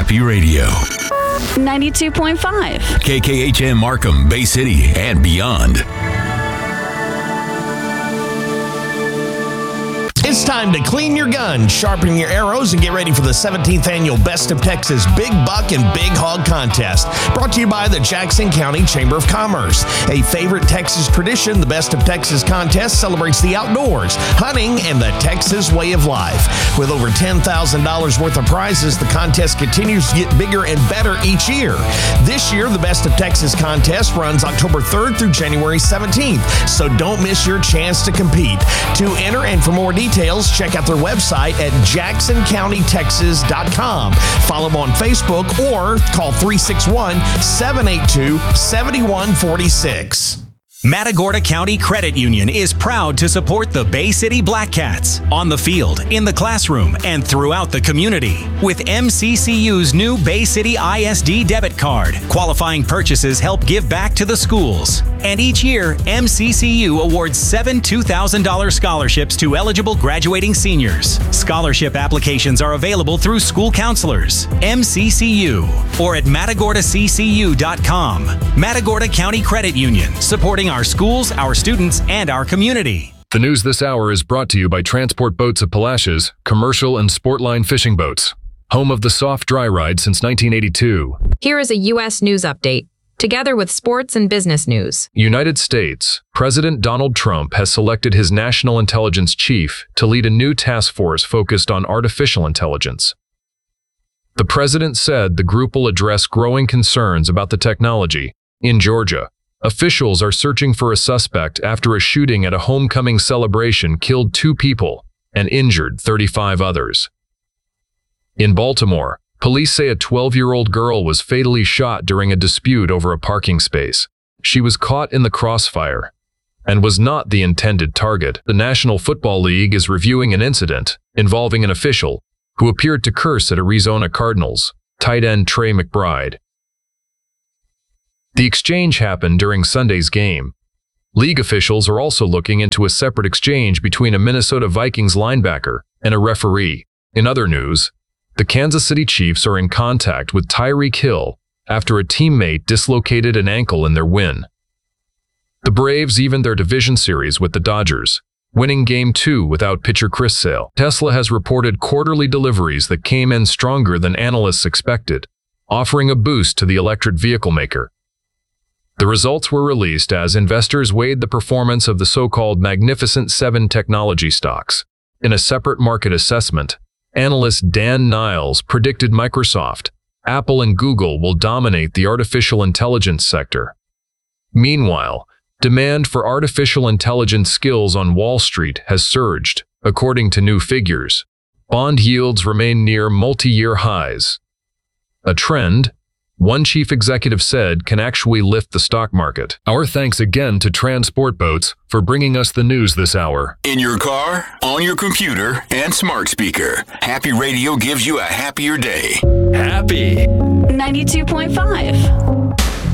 Happy Radio. 92.5. KKHM Markham, Bay City, and beyond. It's time to clean your gun, sharpen your arrows, and get ready for the 17th annual Best of Texas Big Buck and Big Hog Contest. Brought to you by the Jackson County Chamber of Commerce. A favorite Texas tradition, the Best of Texas Contest celebrates the outdoors, hunting, and the Texas way of life. With over $10,000 worth of prizes, the contest continues to get bigger and better each year. This year, the Best of Texas Contest runs October 3rd through January 17th, so don't miss your chance to compete. To enter and for more details, check out their website at jacksoncountytexas.com. Follow them on Facebook or call 361-782-7146. Matagorda County Credit Union is proud to support the Bay City Black Cats on the field, in the classroom, and throughout the community. With MCCU's new Bay City ISD debit card, qualifying purchases help give back to the schools. And each year, MCCU awards 7 $2,000 scholarships to eligible graduating seniors. Scholarship applications are available through school counselors, MCCU, or at matagordaccu.com. Matagorda County Credit Union, supporting our schools, our students, and our community. The news this hour is brought to you by Transport Boats of Palacios, commercial and sportline fishing boats. Home of the soft dry ride since 1982. Here is a U.S. news update, together with sports and business news. United States. President Donald Trump has selected his national intelligence chief to lead a new task force focused on artificial intelligence. The president said the group will address growing concerns about the technology. In Georgia, officials are searching for a suspect after a shooting at a homecoming celebration killed 2 people and injured 35 others. In Baltimore, police say a 12-year-old girl was fatally shot during a dispute over a parking space. She was caught in the crossfire and was not the intended target. The National Football League is reviewing an incident involving an official who appeared to curse at Arizona Cardinals tight end Trey McBride. The exchange happened during Sunday's game. League officials are also looking into a separate exchange between a Minnesota Vikings linebacker and a referee. In other news, the Kansas City Chiefs are in contact with Tyreek Hill after a teammate dislocated an ankle in their win. The Braves evened their division series with the Dodgers, winning Game 2 without pitcher Chris Sale. Tesla has reported quarterly deliveries that came in stronger than analysts expected, offering a boost to the electric vehicle maker. The results were released as investors weighed the performance of the so-called Magnificent Seven technology stocks. In a separate market assessment, analyst Dan Niles predicted Microsoft, Apple, and Google will dominate the artificial intelligence sector. Meanwhile, demand for artificial intelligence skills on Wall Street has surged, according to new figures. Bond yields remain near multi-year highs. A trend, one chief executive said, can actually lift the stock market. Our thanks again to Transport Boats for bringing us the news this hour. In your car, on your computer, and smart speaker, Happy Radio gives you a happier day. Happy. 92.5.